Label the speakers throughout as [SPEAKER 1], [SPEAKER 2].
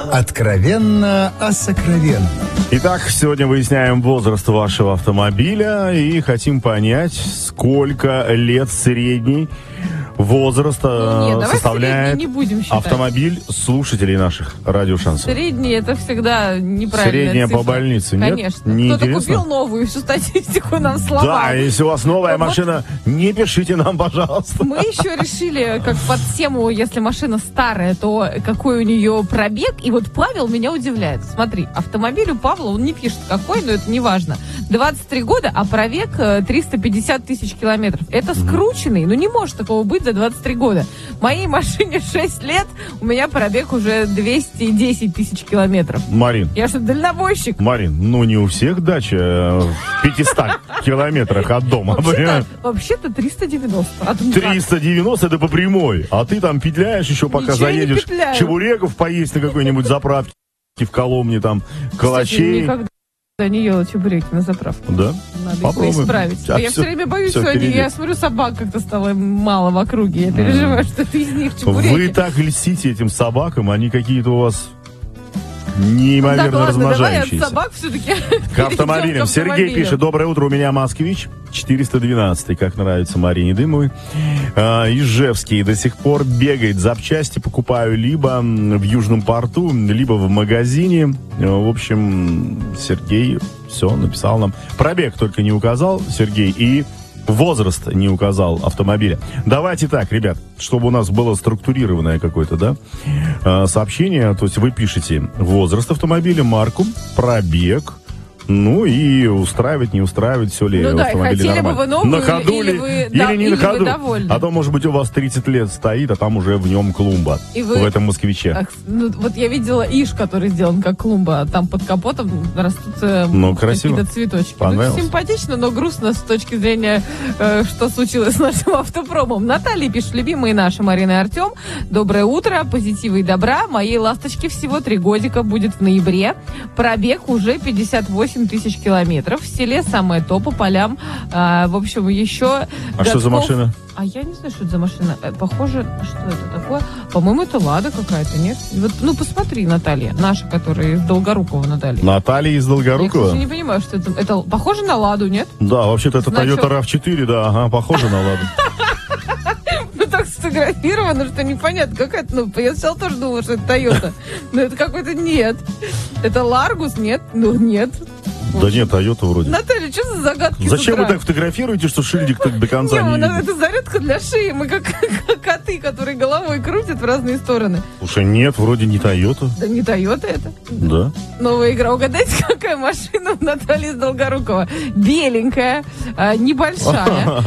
[SPEAKER 1] Откровенно о сокровенном.
[SPEAKER 2] Итак, сегодня выясняем возраст вашего автомобиля и хотим понять, сколько лет средний возраст составляет
[SPEAKER 3] не будем считать.
[SPEAKER 2] Автомобиль слушателей наших радиошансов.
[SPEAKER 3] Средний — это всегда неправильная
[SPEAKER 2] Средняя
[SPEAKER 3] цифра.
[SPEAKER 2] по больнице, нет?
[SPEAKER 3] Конечно.
[SPEAKER 2] Не
[SPEAKER 3] Кто-то
[SPEAKER 2] интересно?
[SPEAKER 3] купил новую, всю статистику нам сломал.
[SPEAKER 2] Да, если у вас новая машина, не пишите нам, пожалуйста.
[SPEAKER 3] Мы еще решили, как под тему, если машина старая, то какой у нее пробег. И вот Павел меня удивляет. Смотри, автомобиль у Павла, он не пишет какой, но это не важно. 23 года, а пробег 350 тысяч километров. Это скрученный, но не может такого быть за 23 года. Моей машине 6 лет, у меня пробег уже 210 тысяч километров.
[SPEAKER 2] Марин.
[SPEAKER 3] Я что, дальнобойщик?
[SPEAKER 2] Марин, ну не у всех дача в 500 километрах от дома.
[SPEAKER 3] Вообще-то 390. А тут
[SPEAKER 2] 390 это по прямой, а ты там петляешь еще, пока
[SPEAKER 3] Ничего не
[SPEAKER 2] заедешь
[SPEAKER 3] петляю.
[SPEAKER 2] чебуреков поесть на какой-нибудь заправке в Коломне, там,
[SPEAKER 3] Кстати,
[SPEAKER 2] калачей.
[SPEAKER 3] никогда не ела чебуреки на заправку.
[SPEAKER 2] Да?
[SPEAKER 3] Надо
[SPEAKER 2] Попробуем.
[SPEAKER 3] их исправить.
[SPEAKER 2] А
[SPEAKER 3] Я все время боюсь,
[SPEAKER 2] всё
[SPEAKER 3] что они...
[SPEAKER 2] впереди.
[SPEAKER 3] Я смотрю, собак как-то стало мало в округе. Я переживаю, что это из них чебуреки.
[SPEAKER 2] Вы так льстите этим собакам, они какие-то у вас неимоверно
[SPEAKER 3] Так, ладно, давай от
[SPEAKER 2] размножающиеся.
[SPEAKER 3] собак все-таки
[SPEAKER 2] К автомобилям. Сергей пишет: доброе утро, у меня Москвич 412, как нравится Марине Дымовой. Ижевский до сих пор бегает, запчасти покупаю либо в Южном порту, либо в магазине. В общем, Сергей все написал нам. Пробег только не указал Сергей, и возраст не указал автомобиля. Давайте так, ребят, чтобы у нас было структурированное какое-то, да, сообщение. То есть вы пишете возраст автомобиля, марку, пробег, ну и устраивать, не устраивать, все ли
[SPEAKER 3] Ну да, и
[SPEAKER 2] автомобиле
[SPEAKER 3] хотели бы
[SPEAKER 2] нормально.
[SPEAKER 3] вы новую,
[SPEAKER 2] на ходу
[SPEAKER 3] или
[SPEAKER 2] ли,
[SPEAKER 3] вы-
[SPEAKER 2] или
[SPEAKER 3] да,
[SPEAKER 2] не
[SPEAKER 3] или
[SPEAKER 2] на
[SPEAKER 3] вы
[SPEAKER 2] ходу.
[SPEAKER 3] довольны.
[SPEAKER 2] А то, может быть, у вас 30 лет стоит, а там уже в нем клумба.
[SPEAKER 3] И вы-
[SPEAKER 2] В этом москвиче.
[SPEAKER 3] Ах, ну, вот я видела иш, который сделан как клумба. Там под капотом растут
[SPEAKER 2] красиво.
[SPEAKER 3] какие-то цветочки.
[SPEAKER 2] Понравилось?
[SPEAKER 3] Ну, симпатично, но грустно с точки зрения, что случилось с нашим автопромом. Наталья пишет: любимые наши Марина и Артем. Доброе утро, позитива и добра. Моей ласточке всего 3 годика, будет в ноябре. Пробег уже 58 тысяч километров. В селе самое то, по полям. В общем, еще...
[SPEAKER 2] А что за машина?
[SPEAKER 3] А я не знаю, что это за машина. Похоже, что это такое? По-моему, это Лада какая-то, нет? Вот, ну, посмотри, Наталья, наша, которая из Долгорукова, Наталья.
[SPEAKER 2] Наталья из
[SPEAKER 3] Я,
[SPEAKER 2] Долгорукова?
[SPEAKER 3] кстати, не понимаю, что это. Это похоже на Ладу, нет?
[SPEAKER 2] Да, вообще-то это
[SPEAKER 3] Значок.
[SPEAKER 2] Toyota RAV4, да, ага, похоже на Ладу.
[SPEAKER 3] Ну, так сфотографировано, что непонятно, какая-то. Ну, я сначала тоже думала, что это Тойота. Но это какой-то нет. Это Ларгус, нет? Ну, нет.
[SPEAKER 2] Да нет, Toyota вроде.
[SPEAKER 3] Наталья, что за загадки?
[SPEAKER 2] Зачем
[SPEAKER 3] с
[SPEAKER 2] вы
[SPEAKER 3] утра?
[SPEAKER 2] так фотографируете, что шильдик так до конца не видно?
[SPEAKER 3] Это зарядка для шеи. Мы как коты, которые головой крутят в разные стороны.
[SPEAKER 2] Слушай, нет, вроде не Toyota.
[SPEAKER 3] Да не Тойота это.
[SPEAKER 2] Да.
[SPEAKER 3] Новая игра. Угадайте, какая машина у Натальи из Долгорукова? Беленькая, небольшая.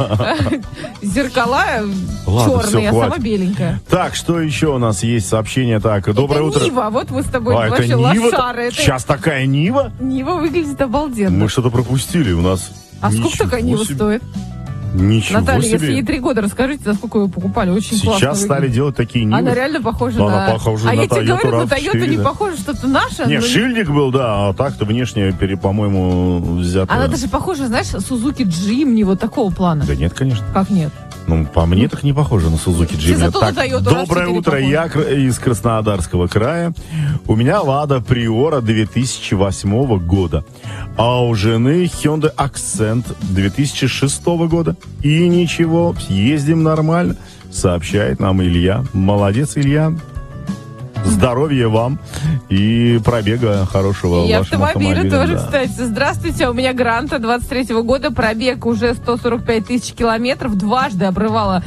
[SPEAKER 3] Зеркала
[SPEAKER 2] Ладно, всё,
[SPEAKER 3] черные, а
[SPEAKER 2] хватит.
[SPEAKER 3] сама беленькая.
[SPEAKER 2] Так, что еще у нас есть сообщение? Так, доброе
[SPEAKER 3] Это
[SPEAKER 2] утро.
[SPEAKER 3] Нива. Вот мы с тобой
[SPEAKER 2] А, это
[SPEAKER 3] вообще
[SPEAKER 2] Нива?
[SPEAKER 3] лошары. Это
[SPEAKER 2] Сейчас такая Нива?
[SPEAKER 3] Нива выглядит обалденно.
[SPEAKER 2] Мы что-то пропустили. У нас
[SPEAKER 3] А сколько
[SPEAKER 2] ничего
[SPEAKER 3] такая Нива
[SPEAKER 2] себе.
[SPEAKER 3] стоит?
[SPEAKER 2] Ничего
[SPEAKER 3] Наталья,
[SPEAKER 2] себе.
[SPEAKER 3] если ей 3 года, расскажите, за сколько вы покупали. Очень классно
[SPEAKER 2] Сейчас стали
[SPEAKER 3] выглядит.
[SPEAKER 2] делать такие Нивы.
[SPEAKER 3] Она реально похожа
[SPEAKER 2] Да,
[SPEAKER 3] на...
[SPEAKER 2] она похожа
[SPEAKER 3] а
[SPEAKER 2] на
[SPEAKER 3] я тебе
[SPEAKER 2] Toyota
[SPEAKER 3] говорю, на
[SPEAKER 2] RAV4,
[SPEAKER 3] Тойоту не
[SPEAKER 2] да.
[SPEAKER 3] похоже, что-то наше.
[SPEAKER 2] Не,
[SPEAKER 3] но
[SPEAKER 2] шильдик был, да, а так-то внешне, по-моему, взято.
[SPEAKER 3] Она даже похожа, знаешь, Сузуки Джимни, вот такого плана.
[SPEAKER 2] Да нет, конечно.
[SPEAKER 3] Как нет?
[SPEAKER 2] Ну, по мне так не похоже на Suzuki Jimny.
[SPEAKER 3] зато на
[SPEAKER 2] Так,
[SPEAKER 3] Toyota
[SPEAKER 2] доброе
[SPEAKER 3] RAV4
[SPEAKER 2] утро,
[SPEAKER 3] похоже.
[SPEAKER 2] я из Краснодарского края. У меня Лада Приора 2008 года, а у жены Hyundai Accent 2006 года. И ничего, ездим нормально, сообщает нам Илья. Молодец, Илья. Здоровья вам и пробега хорошего
[SPEAKER 3] И
[SPEAKER 2] вашему
[SPEAKER 3] автомобили
[SPEAKER 2] автомобилю.
[SPEAKER 3] тоже,
[SPEAKER 2] Да.
[SPEAKER 3] кстати. Здравствуйте, у меня Гранта 23-го года, пробег уже 145 тысяч километров, дважды обрывала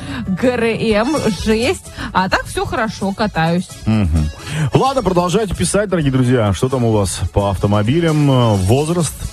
[SPEAKER 3] ГРМ-6, а так все хорошо, катаюсь.
[SPEAKER 2] Мгм. Ладно, продолжайте писать, дорогие друзья. Что там у вас по автомобилям? Возраст,